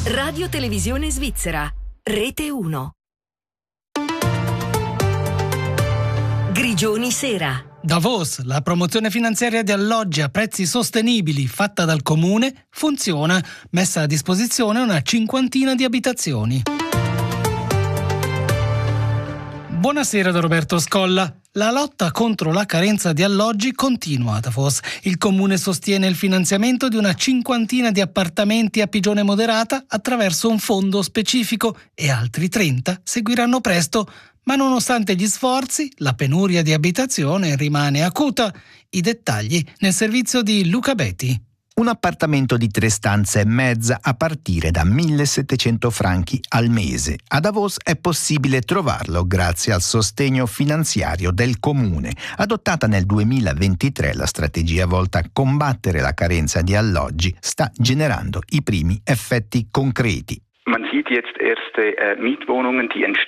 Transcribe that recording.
Radio Televisione Svizzera, Rete 1. Grigioni Sera. Davos, la promozione finanziaria di alloggi a prezzi sostenibili fatta dal comune, funziona, messa a disposizione una 50 di abitazioni. Buonasera da Roberto Scolla. La lotta contro la carenza di alloggi continua a Davos. Il comune sostiene il finanziamento di una 50 di appartamenti a pigione moderata attraverso un fondo specifico e altri 30 seguiranno presto. Ma nonostante gli sforzi, la penuria di abitazione rimane acuta. I dettagli nel servizio di Luca Betti. Un appartamento di 3 stanze e mezza a partire da 1.700 franchi al mese. A Davos è possibile trovarlo grazie al sostegno finanziario del comune. Adottata nel 2023, la strategia volta a combattere la carenza di alloggi sta generando i primi effetti concreti. Man sieht jetzt erste Mietwohnungen, die